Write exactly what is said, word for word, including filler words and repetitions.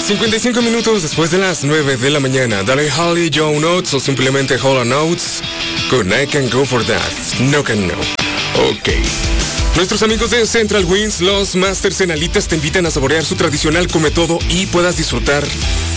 cincuenta y cinco minutos después de las nueve de la mañana. Dale Holly Joe Notes o simplemente Hollow Notes con I Can Go For That. No can no. Ok. Nuestros amigos de Central Winds, los Masters en Alitas, te invitan a saborear su tradicional come todo y puedas disfrutar